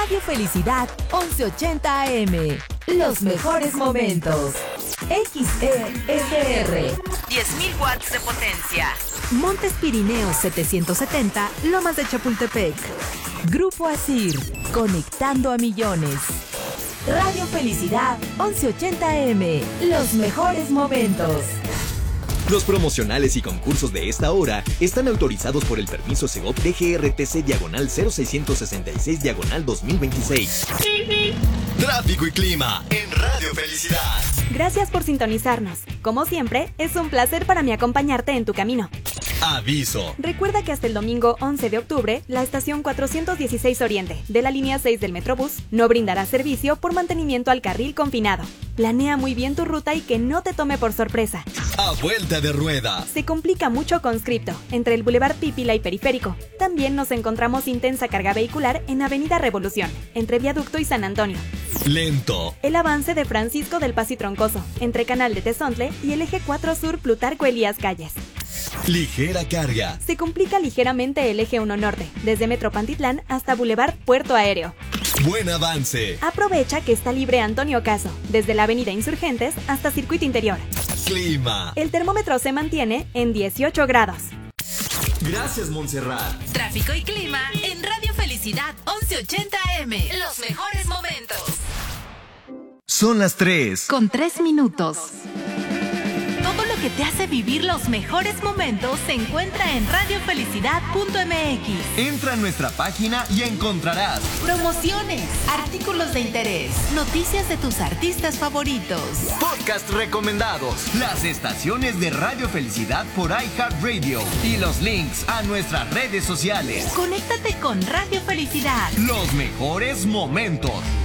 Radio Felicidad 1180 AM. Los mejores momentos. XESR. 10.000 watts de potencia. Montes Pirineos 770, Lomas de Chapultepec. Grupo Asir, conectando a millones. Radio Felicidad 1180 AM. Los mejores momentos. Los promocionales y concursos de esta hora están autorizados por el permiso Segov DGRTC/0666/2026. Tráfico y clima en Radio Felicidad. Gracias por sintonizarnos. Como siempre, es un placer para mí acompañarte en tu camino. Aviso. Recuerda que hasta el domingo 11 de octubre, la estación 416 Oriente de la línea 6 del Metrobús no brindará servicio por mantenimiento al carril confinado. Planea muy bien tu ruta y que no te tome por sorpresa. A vuelta de rueda. Se complica mucho conscripto, entre el Boulevard Pípila y Periférico. También nos encontramos intensa carga vehicular en Avenida Revolución, entre Viaducto y San Antonio. Lento. El avance de Francisco del Paz y Troncoso, entre Canal de Tezontle y el Eje 4 Sur Plutarco Elías Calles. Ligera carga. Se complica ligeramente el Eje 1 Norte, desde Metro Pantitlán hasta Boulevard Puerto Aéreo. Buen avance. Aprovecha que está libre Antonio Caso, desde la Avenida Insurgentes hasta Circuito Interior. Clima. El termómetro se mantiene en 18 grados. Gracias, Montserrat. Tráfico y clima en Radio Felicidad 1180 AM. Los mejores momentos. Son las 3. Con 3 minutos. Todo lo que te hace vivir los mejores momentos se encuentra en radiofelicidad.mx. Entra a nuestra página y encontrarás Promociones, artículos de interés, noticias de tus artistas favoritos, podcast recomendados, las estaciones de Radio Felicidad por iHeartRadio y los links a nuestras redes sociales. Conéctate con Radio Felicidad. Los mejores momentos.